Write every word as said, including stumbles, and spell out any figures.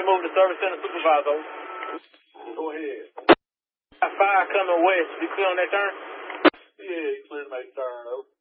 move to service center supervisor. Go ahead. Got five coming west. You clear on that turn? Yeah, you clear to make turn, though.